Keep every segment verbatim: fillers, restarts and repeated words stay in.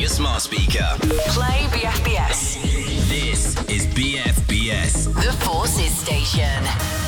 smart speaker. Play B F B S. This is B F B S. The Forces Station.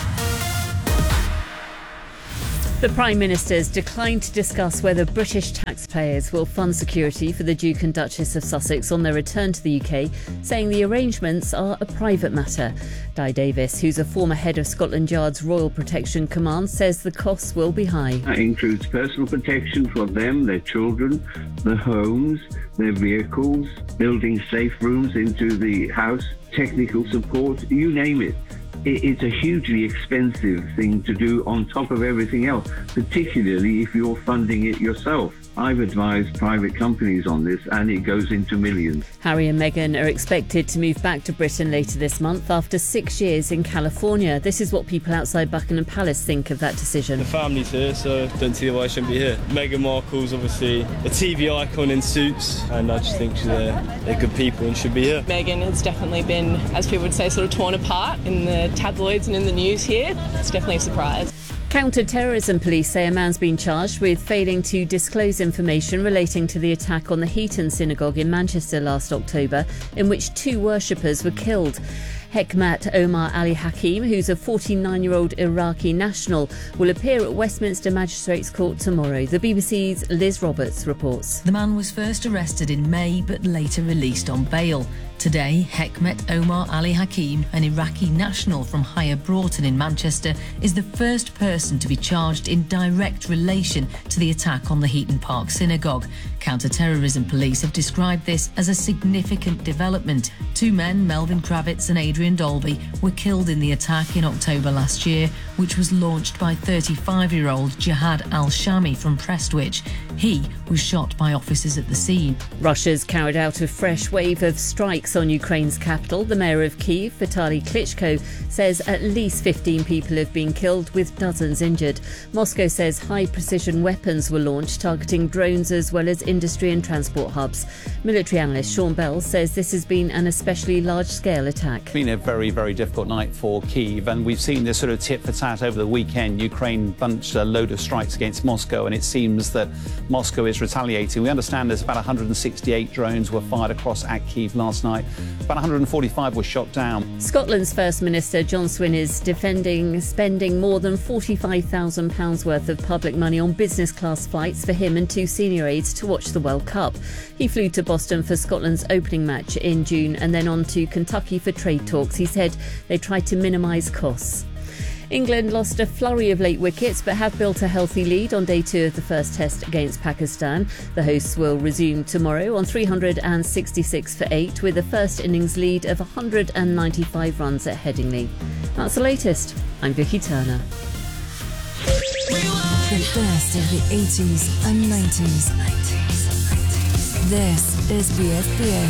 The Prime Minister's declined to discuss whether British taxpayers will fund security for the Duke and Duchess of Sussex on their return to the U K, saying the arrangements are a private matter. Di Davis, who's a former head of Scotland Yard's Royal Protection Command, says the costs will be high. That includes personal protection for them, their children, their homes, their vehicles, building safe rooms into the house, technical support, you name it. It's a hugely expensive thing to do on top of everything else, particularly if you're funding it yourself. I've advised private companies on this and it goes into millions. Harry and Meghan are expected to move back to Britain later this month after six years in California. This is what people outside Buckingham Palace think of that decision. The family's here, so don't see why I shouldn't be here. Meghan Markle's obviously a T V icon in Suits, and I just think they're, they're good people and should be here. Meghan has definitely been, as people would say, sort of torn apart in the tabloids and in the news here. It's definitely a surprise. Counter-terrorism police say a man's been charged with failing to disclose information relating to the attack on the Heaton Synagogue in Manchester last October, in which two worshippers were killed. Hekmat Omar Ali Hakim, who's a forty-nine-year-old Iraqi national, will appear at Westminster Magistrates Court tomorrow. The B B C's Liz Roberts reports. The man was first arrested in May but later released on bail. Today, Hekmat Omar Ali Hakim, an Iraqi national from Higher Broughton in Manchester, is the first person to be charged in direct relation to the attack on the Heaton Park Synagogue. Counter-terrorism police have described this as a significant development. Two men, Melvin Kravitz and Adrian Dolby, were killed in the attack in October last year, which was launched by thirty-five-year-old Jihad al-Shami from Prestwich. He was shot by officers at the scene. Russia's carried out a fresh wave of strikes on Ukraine's capital. The mayor of Kyiv, Vitaly Klitschko, says at least fifteen people have been killed, with dozens injured. Moscow says high-precision weapons were launched, targeting drones as well as industry and transport hubs. Military analyst Sean Bell says this has been an especially large-scale attack. It's been a very, very difficult night for Kyiv, and we've seen this sort of tit-for-tat over the weekend. Ukraine bunched a load of strikes against Moscow, and it seems that Moscow is retaliating. We understand there's about one hundred sixty-eight drones were fired across at Kyiv last night. About one hundred forty-five were shot down. Scotland's First Minister John Swin is defending spending more than forty-five thousand pounds worth of public money on business-class flights for him and two senior aides to watch the World Cup. He flew to Boston for Scotland's opening match in June and then on to Kentucky for trade talks. He said they tried to minimise costs. England lost a flurry of late wickets but have built a healthy lead on day two of the first test against Pakistan. The hosts will resume tomorrow on three hundred sixty-six for eight with a first innings lead of one hundred ninety-five runs at Headingley. That's the latest. I'm Vicky Turner. The best of the eighties and nineties. This is B F B S.